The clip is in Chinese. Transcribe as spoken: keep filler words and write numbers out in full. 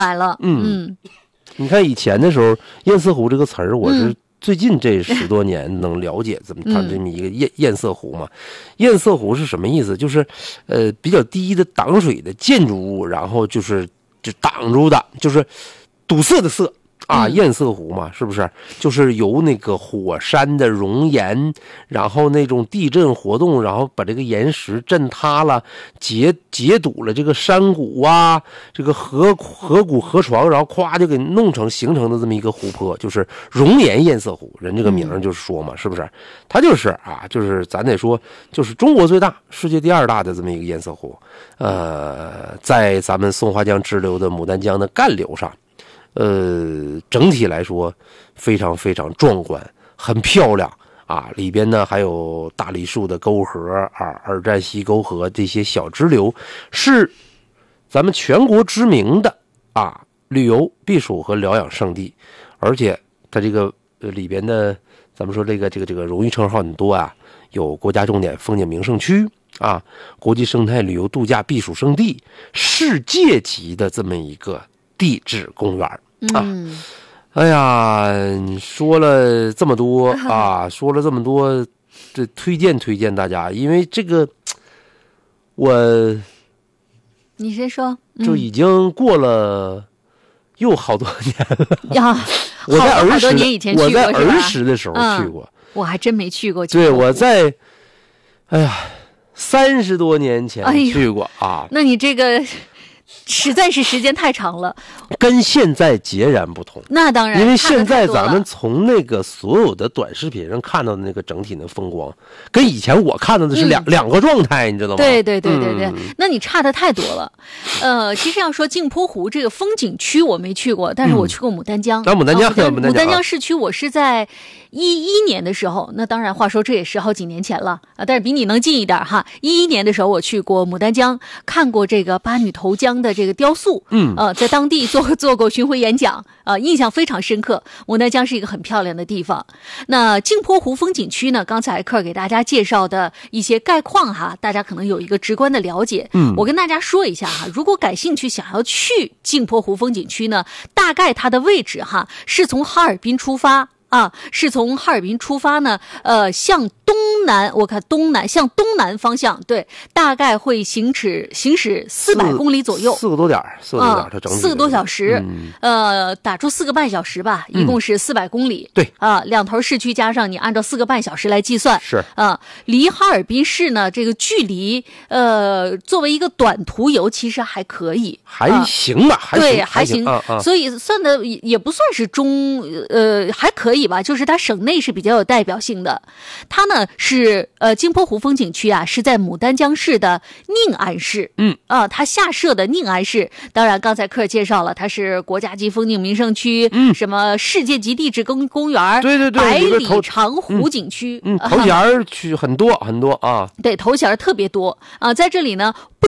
来了。嗯，嗯你看以前的时候，堰塞湖这个词儿，我是最近这十多年能了解这么它这么一个堰堰塞湖嘛。堰塞湖是什么意思？就是呃比较低的挡水的建筑物，然后就是就挡住的，就是堵塞的塞。啊，堰塞湖嘛，是不是就是由那个火山的熔岩，然后那种地震活动，然后把这个岩石震塌了，截截堵了这个山谷啊，这个河河谷河床，然后咵就给弄成形成的这么一个湖泊，就是熔岩堰塞湖。人这个名就是说嘛，是不是？它就是啊，就是咱得说，就是中国最大、世界第二大的这么一个堰塞湖。呃，在咱们松花江支流的牡丹江的干流上。呃，整体来说非常非常壮观，很漂亮啊！里边呢还有大梨树的沟河啊、二战溪沟河这些小支流，是咱们全国知名的啊旅游避暑和疗养胜地，而且它这个呃里边的咱们说这个这个这个荣誉称号很多啊，有国家重点风景名胜区啊，国际生态旅游度假避暑胜地，世界级的这么一个地质公园啊。 嗯， 哎呀，说了这么多啊，说了这么多，这推荐推荐大家，因为这个我你先说， 嗯、就已经过了又好多年了呀。 我在儿时好多年以前去过， 我在儿时的时候去过， 嗯、我还真没去过。 对，我在，哎呀，三十多年前去过、哎、啊。 那你这个。实在是时间太长了， 跟现在截然不同。 那当然， 因为现在咱们从那个所有的短视频上看到的那个整体的风光，跟以前我看到的是两、嗯、两个状态，你知道吗？ 对对对对对，嗯、那你差的太多了。呃，其实要说镜泊湖这个风景区我没去过，但是我去过牡丹江。 啊、嗯，牡丹江， 牡丹江市区，我是在一一年的时候，那当然话说这也是好几年前了啊，但是比你能近一点哈。一一年的时候我去过牡丹江，看过这个八女投江的这个雕塑， 嗯， 呃，在当地做做过巡回演讲，啊、呃，印象非常深刻。牡丹江是一个很漂亮的地方。那镜泊湖风景区呢，刚才克给大家介绍的一些概况哈，大家可能有一个直观的了解。 嗯， 我跟大家说一下哈，如果感兴趣想要去镜泊湖风景区呢，大概它的位置哈是从哈尔滨出发。啊，是从哈尔滨出发呢，呃，向东南，我看东南向东南方向，对，大概会行驶行驶四百公里左右， 四个多点四个多点，它整体四个多小时， 嗯、 呃，打出四个半小时吧，一共是四百公里， 嗯、对， 啊，两头市区加上你按照四个半小时来计算， 是啊，离哈尔滨市呢这个距离，呃，作为一个短途游，其实还可以， 还行吧， 啊、对，还行， 行， 啊啊、 所以算的也不算是中，呃，还可以。吧，就是它省内是比较有代表性的，它呢是呃镜泊湖风景区啊，是在牡丹江市的宁安市， 嗯啊，它下设的宁安市，当然刚才克介绍了，它是国家级风景名胜区， 嗯， 什么世界级地质公公园， 对对对， 百里长湖景区， 嗯，嗯头衔儿去很多很多啊， 对，头衔特别多啊，在这里呢。